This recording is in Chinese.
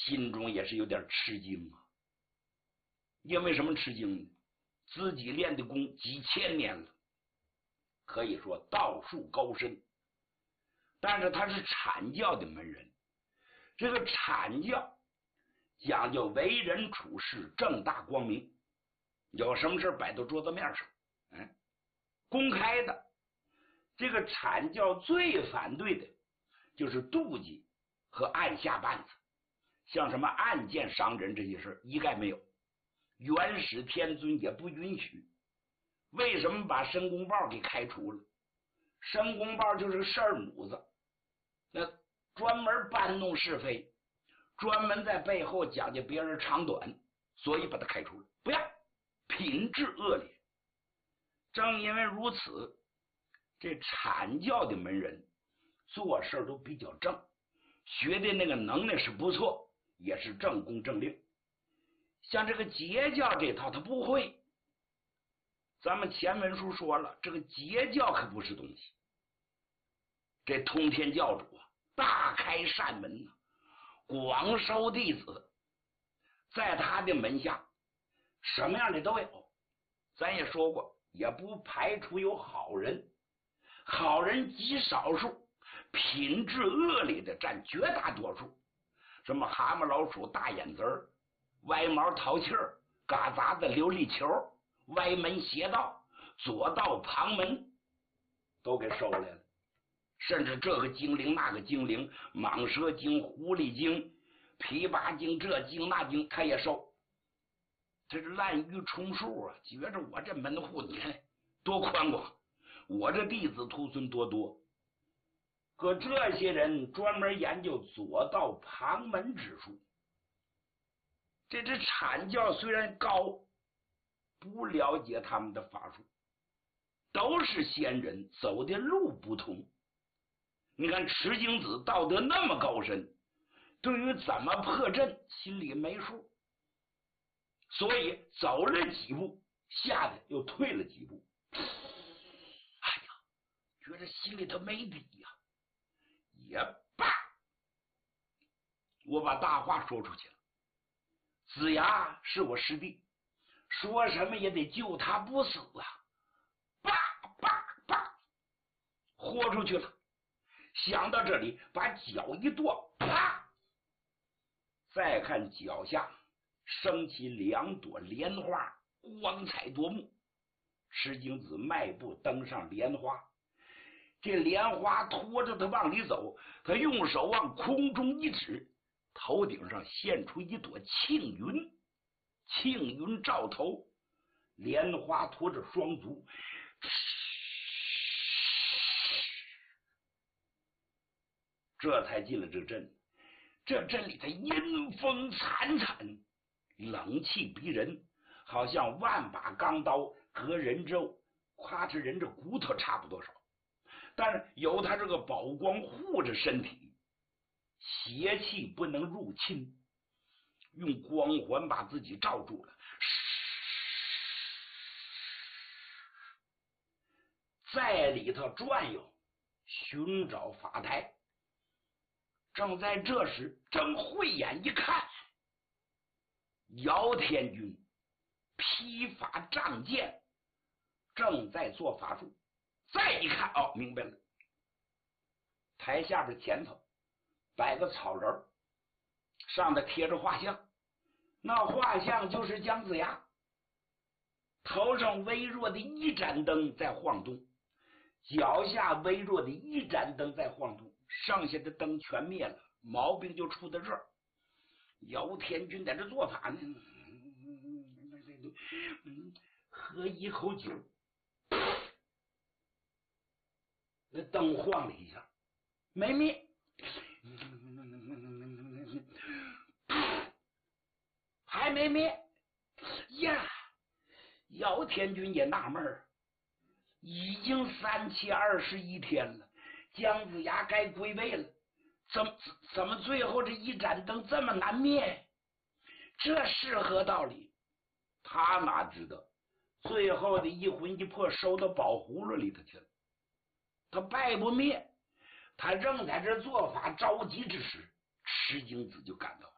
心中也是有点吃惊啊。因为什么吃惊呢？自己练的功几千年了，可以说道术高深，但是他是阐教的门人。这个阐教讲究为人处事正大光明，有什么事摆到桌子面上，公开的。这个阐教最反对的就是妒忌和暗下绊子，像什么暗箭伤人这些事一概没有，元始天尊也不允许。为什么把申公豹给开除了？申公豹就是个事儿母子，那专门搬弄是非，专门在背后讲究别人长短，所以把他开除了。不要，品质恶劣。正因为如此，这阐教的门人做事都比较正，学的那个能耐是不错，也是正公正令。像这个截教这套他不会。咱们前文书说了，这个截教可不是东西。这通天教主啊，大开善门啊，广收弟子，在他的门下什么样的都有。咱也说过，也不排除有好人，好人极少数，品质恶劣的占绝大多数。什么蛤蟆老鼠大眼子儿，歪毛淘气儿，嘎杂的琉璃球，歪门邪道，左道旁门，都给收来了。甚至这个精灵那个精灵，蟒蛇精、狐狸精、琵琶精，这精那精他也收。这是滥竽充数啊，觉着我这门户你看多宽广，我这弟子徒孙多多。可这些人专门研究左道旁门之术。这阐教虽然高，不了解他们的法术，都是仙人，走的路不同。你看持经子道德那么高深，对于怎么破阵心里没数，所以走了几步，吓得又退了几步。哎呀，觉得心里头没底呀。也罢，我把大话说出去了。子牙是我师弟，说什么也得救他不死啊！叭，豁出去了。想到这里，把脚一跺，啪！再看脚下升起2朵莲花，光彩夺目。持经子迈步登上莲花，这莲花拖着他往里走，他用手往空中一指，头顶上现出一朵庆云，庆云照头，莲花拖着双足，这才进了这阵。这阵里头阴风惨惨，冷气逼人，好像万把钢刀割人肉，夸着人这骨头差不多少。但是有他这个宝光护着身体，邪气不能入侵，用光环把自己罩住了。在里头转悠，寻找法台。正在这时，睁慧眼一看，姚天君披发仗剑，正在做法术。再一看，哦，明白了，台下边前头摆个草人，上头贴着画像，那画像就是姜子牙，头上微弱的一盏灯在晃动，脚下微弱的一盏灯在晃动，剩下的灯全灭了，毛病就出在这儿。姚天君在这做法呢，喝一口酒，那灯晃了一下，没灭，还没灭呀！姚天君也纳闷儿，已经3721天了，姜子牙该归位了，怎么最后这一盏灯这么难灭？这是何道理？他哪知道，最后的一魂一魄收到宝葫芦里头去了。他败不灭，他正在这做法着急之时，持经子就赶到了。